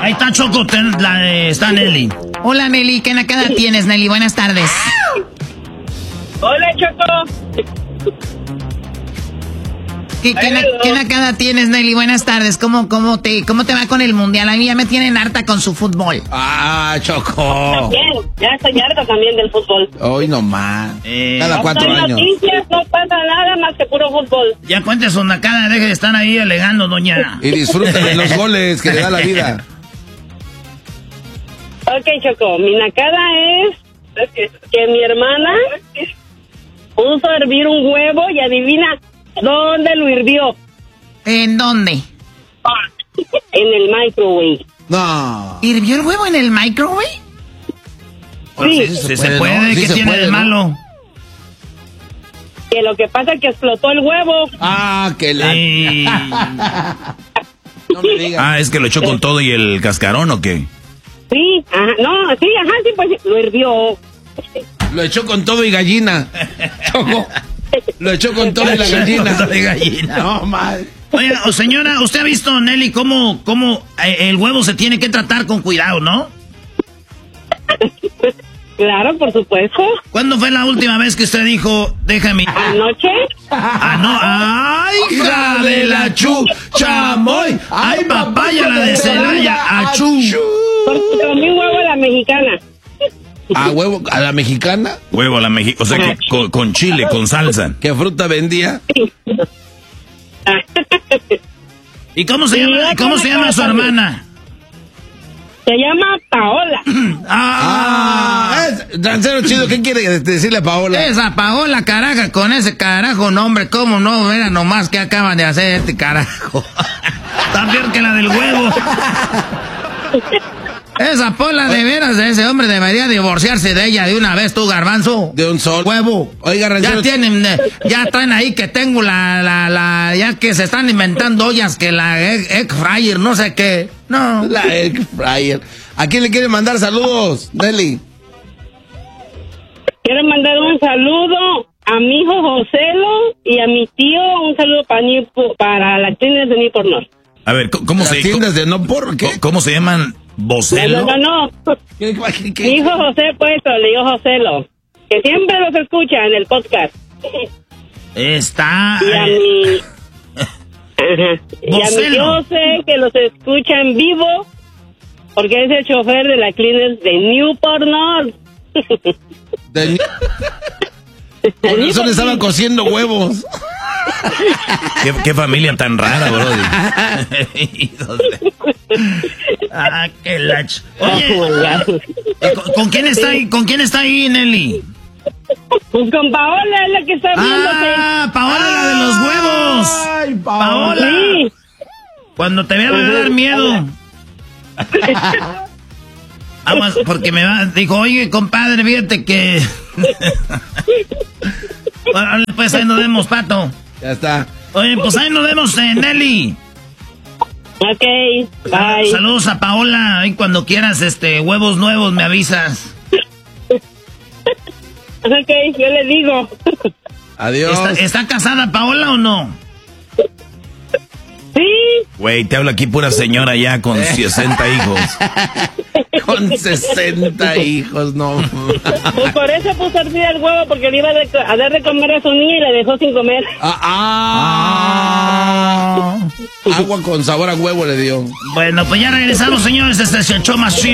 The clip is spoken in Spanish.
Ahí está Choco, está Nelly. Hola Nelly, ¿qué nacada tienes, Nelly? Buenas tardes. Hola, Choco. ¿Qué nacada tienes, Nelly? Buenas tardes. ¿Cómo te va con el mundial? A mí ya me tienen harta con su fútbol. Ah, Choco. También, ya estoy harta también del fútbol. Hoy nomás. Cada 4 años. Noticias, no pasa nada más que puro fútbol. Ya cuente su nacada, deje de estar ahí alegando, doña. Y disfruten de los goles que le da la vida. Ok, Choco, mi nacada es que mi hermana puso a hervir un huevo y adivina dónde lo hirvió. ¿En dónde? En el microwave. No. ¿Hirvió el huevo en el microwave? Sí. Si se puede, ¿no? ¿Qué tiene de malo? Que lo que pasa es que explotó el huevo. Ah, que la... No me digas. Es que lo echó con todo y el cascarón, ¿o qué? Sí, ajá, sí, pues lo hirvió. Lo echó con todo y gallina. Choco. Lo echó con todo y la gallina. Con todo y gallina. No, mal. Oiga, señora, ¿usted ha visto, Nelly, cómo el huevo se tiene que tratar con cuidado, no? Claro, por supuesto. ¿Cuándo fue la última vez que usted dijo, déjame? ¿Anoche? Ah, no. ¡Ay, hija de la chamoy! ¡Ay, papaya la de Celaya! ¡Achú! Porque comí huevo a la mexicana. ¿A huevo a la mexicana? Huevo a la mexicana, o sea, que con chile, con salsa. ¿Qué fruta vendía? ¿Y cómo se llama su hermana? Se llama Paola. Dancero chido, ¿qué quiere decirle a Paola? Esa Paola, caraja, con ese carajo nombre, ¿cómo no? Mira nomás qué acaban de hacer este carajo. Está peor que la del huevo. Esa Paola, de veras, ese hombre debería divorciarse de ella de una vez, tú, garbanzo. De un sol. Huevo. Oiga, ranchero. Ya están ahí que tengo ya que se están inventando ollas que la egg fryer, no sé qué. No. La egg fryer. ¿A quién le quiere mandar saludos, Nelly? Quiero mandar un saludo a mi hijo Joselo y a mi tío, un saludo para las tiendas de Newport North. A ver, ¿cómo se tiendas de no por qué? ¿Cómo se llaman? ¿Vocelo? No. ¿Qué? Mi hijo José, pues, le digo Joselo, que siempre los escucha en el podcast. Está... Y a mi... Ajá. Y a mi José, que los escucha en vivo, porque es el chofer de la clínica de Newport North. Por eso le estaban cociendo huevos. ¿Qué familia tan rara, brody. Qué lach. Oye, ¿con quién está ahí, Nelly? Pues con Paola, es la que está viéndote. Paola, la de los huevos. Ay, Paola. Sí. Cuando te vea me va a dar miedo. Vamos, porque dijo, oye, compadre, fíjate que... Bueno, pues ahí nos vemos, Pato. Ya está. Oye, pues ahí nos vemos, Nelly. Ok, bye. Saludos a Paola. Ahí cuando quieras, huevos nuevos, me avisas. Ok, yo le digo. Adiós. ¿Está casada Paola o no? Sí. Güey, te hablo aquí pura señora ya con 60 hijos. Con 60 hijos, no. Pues por eso puso a hervir el huevo, porque le iba a dar de comer a su niña y la dejó sin comer. Agua con sabor a huevo le dio. Bueno, pues ya regresamos, señores. Este es el show más chido.